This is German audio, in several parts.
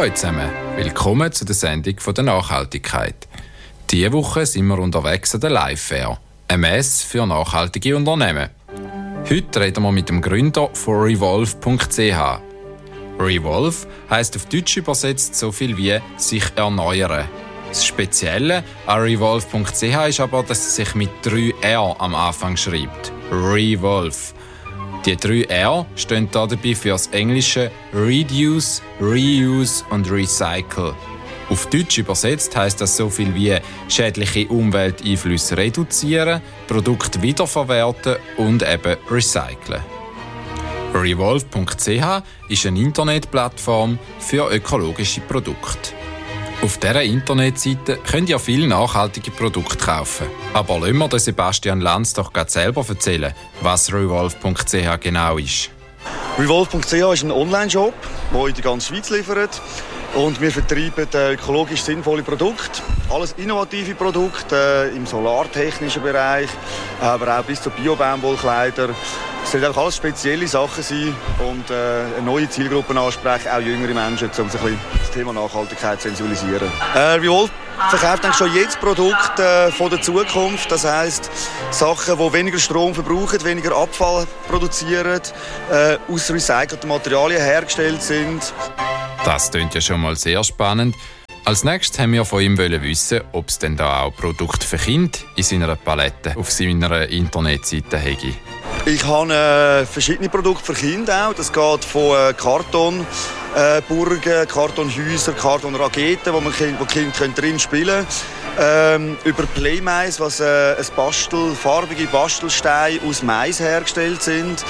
Hallo zusammen, willkommen zu der Sendung von der Nachhaltigkeit. Diese Woche sind wir unterwegs an der Live-Fair, eine Messe für nachhaltige Unternehmen. Heute reden wir mit dem Gründer von Revolve.ch. Revolve heisst auf Deutsch übersetzt so viel wie «sich erneuern». Das Spezielle an Revolve.ch ist aber, dass es sich mit 3 R am Anfang schreibt. Revolve. Die 3 R stehen dabei für das englische Reduce, Reuse und Recycle. Auf Deutsch übersetzt heisst das so viel wie schädliche Umwelteinflüsse reduzieren, Produkte wiederverwerten und eben recyceln. Revolve.ch ist eine Internetplattform für ökologische Produkte. Auf dieser Internetseite könnt ihr viele nachhaltige Produkte kaufen. Aber lassen wir Sebastian Lanz doch gerade selber erzählen, was Revolve.ch genau ist. Revolve.ch ist ein Online-Shop, der in die ganze Schweiz liefert. Und wir vertreiben ökologisch sinnvolle Produkte. Alles innovative Produkte im solartechnischen Bereich, aber auch bis zu Bio-Baumwollkleider. Es sollen auch alles spezielle Sachen sein und eine neue Zielgruppe ansprechen, auch jüngere Menschen, um sich das Thema Nachhaltigkeit zu sensibilisieren. Revolve verkauft eigentlich schon jetzt Produkte von der Zukunft. Das heisst, Sachen, die weniger Strom verbrauchen, weniger Abfall produzieren, aus recycelten Materialien hergestellt sind. Das klingt ja schon mal sehr spannend. Als nächstes haben wir von ihm wissen, ob es denn da auch Produkte für Kinder in seiner Palette auf seiner Internetseite hätte. Ich habe verschiedene Produkte für Kinder auch. Das geht von Kartonburgen, Kartonhäusern, Kartonraketen, wo Kinder drin spielen können. Über Playmice, was farbige Bastelsteine aus Mais hergestellt sind.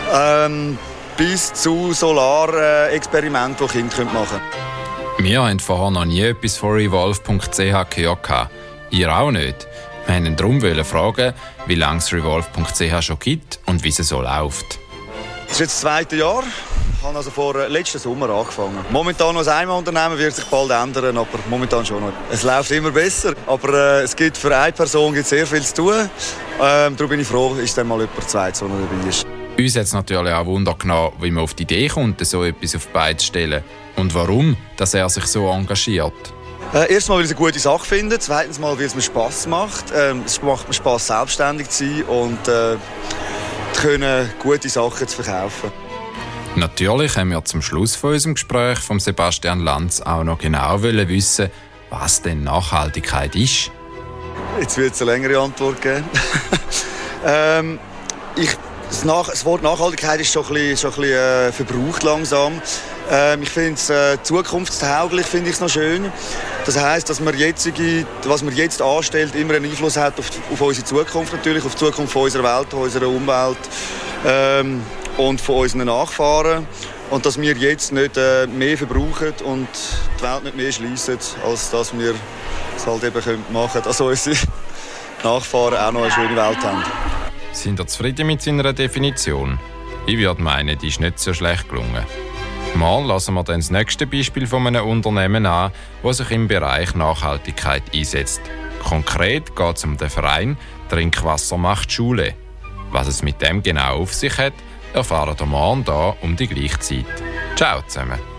Bis zu Solarexperimenten, die Kinder machen können. Wir haben vorher noch nie etwas von Revolve.ch gehört. Ihr auch nicht. Wir wollten darum fragen, wie lange es Revolve.ch schon gibt und wie es so läuft. Das ist jetzt das 2. Jahr. Ich habe also vor letzten Sommer angefangen. Momentan noch ein Einmalunternehmen, wird sich bald ändern, aber momentan schon noch. Es läuft immer besser, aber es gibt für eine Person sehr viel zu tun. Darum bin ich froh, ist dann mal jemand Zweites, der noch dabei ist. Uns hat es natürlich auch Wunder genommen, wie man auf die Idee kommt, so etwas auf die Beine zu stellen. Und warum, dass er sich so engagiert. Erstmal, weil ich es eine gute Sache finde. Zweitens mal, weil es mir Spass macht. Es macht mir Spass, selbstständig zu sein und gute Sachen zu verkaufen. Natürlich haben wir zum Schluss von unserem Gespräch von Sebastian Lanz auch noch genau wissen, was denn Nachhaltigkeit ist. Jetzt wird es eine längere Antwort geben. Das Wort Nachhaltigkeit ist schon ein bisschen verbraucht langsam. Ich finde es zukunftstauglich, finde ich es noch schön. Das heisst, dass was man jetzt anstellt, immer einen Einfluss hat auf unsere Zukunft natürlich, auf die Zukunft von unserer Welt, von unserer Umwelt und von unseren Nachfahren. Und dass wir jetzt nicht mehr verbrauchen und die Welt nicht mehr schliessen, als dass wir es halt eben machen können, dass unsere Nachfahren auch noch eine schöne Welt haben. Sind ihr zufrieden mit seiner Definition? Ich würde meinen, die ist nicht so schlecht gelungen. Mal lassen wir dann das nächste Beispiel von einem Unternehmen an, das sich im Bereich Nachhaltigkeit einsetzt. Konkret geht es um den Verein Trinkwasser macht Schule. Was es mit dem genau auf sich hat, erfahren wir morgen hier um die gleiche Zeit. Ciao zusammen!